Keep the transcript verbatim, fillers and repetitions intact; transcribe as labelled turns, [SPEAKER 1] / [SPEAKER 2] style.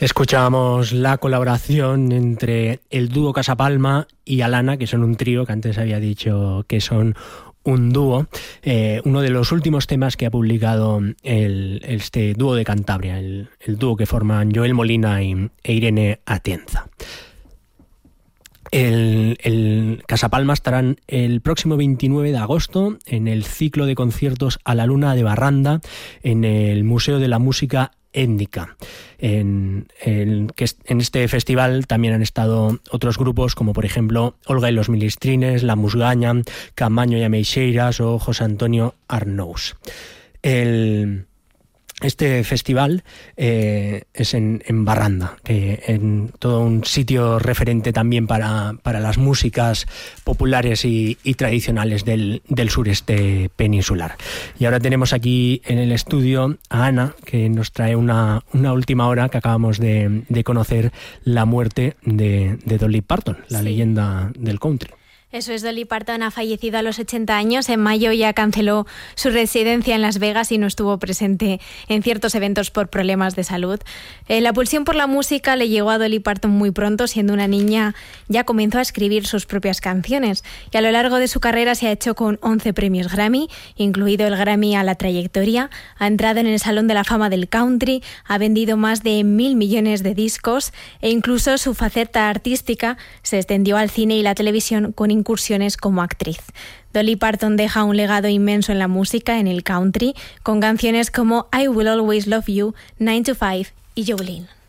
[SPEAKER 1] Escuchábamos la colaboración entre el dúo Casapalma y Alana, que son un trío, que antes había dicho que son un dúo, eh, uno de los últimos temas que ha publicado el, este dúo de Cantabria, el, el dúo que forman Joel Molina y, e Irene Atienza. El, el Casapalma estarán el próximo veintinueve de agosto en el ciclo de conciertos A la Luna de Barranda, en el Museo de la Música Étnica. En, en, que en este festival también han estado otros grupos como por ejemplo Olga y los Milistrines, La Musgaña, Camaño y Ameixeiras o José Antonio Arnous. El... Este festival eh, es en, en Barranda, que en todo un sitio referente también para, para las músicas populares y, y tradicionales del, del sureste peninsular. Y ahora tenemos aquí en el estudio a Ana, que nos trae una, una última hora que acabamos de, de conocer, la muerte de, de Dolly Parton, la sí. leyenda del country.
[SPEAKER 2] Eso es, Dolly Parton ha fallecido a los ochenta años. En mayo ya canceló su residencia en Las Vegas y no estuvo presente en ciertos eventos por problemas de salud. Eh, la pulsión por la música le llegó a Dolly Parton muy pronto. Siendo una niña ya comenzó a escribir sus propias canciones y a lo largo de su carrera se ha hecho con once premios Grammy, incluido el Grammy a la trayectoria. Ha entrado en el Salón de la Fama del Country, ha vendido más de mil millones de discos e incluso su faceta artística se extendió al cine y la televisión con incursiones como actriz. Dolly Parton deja un legado inmenso en la música, en el country, con canciones como I Will Always Love You, nine to five y Jolene.